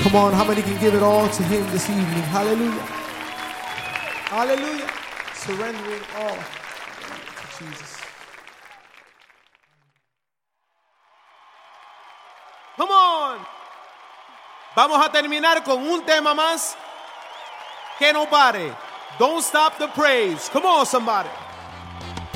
Come on, how many can give it all to him this evening? Hallelujah. Hallelujah. Surrendering all to Jesus. Come on. Vamos a terminar con un tema más. Que no pare. Don't stop the praise. Come on, somebody.